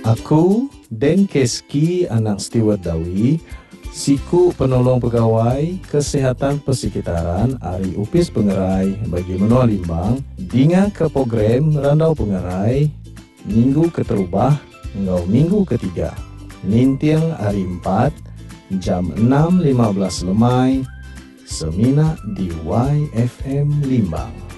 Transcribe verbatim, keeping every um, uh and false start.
Aku Dan Keski anak Stewart Dawi, siku penolong pegawai kesehatan persekitaran Ari Upis Pengerai bagi Menua Limbang, dinga ke program Randau Pengerai minggu keterubah engau minggu ketiga. Nintiang hari empat jam enam lima belas lemai semina di Y F M Limbang.